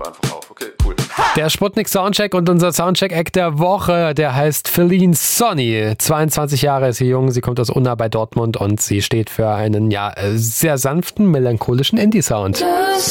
einfach auf. Okay, cool. Der Sputnik Soundcheck und unser Soundcheck-Act der Woche, der heißt Feline Sonny. 22 Jahre ist sie jung, sie kommt aus Unna bei Dortmund und sie steht für einen sehr sanften, melancholischen Indie-Sound.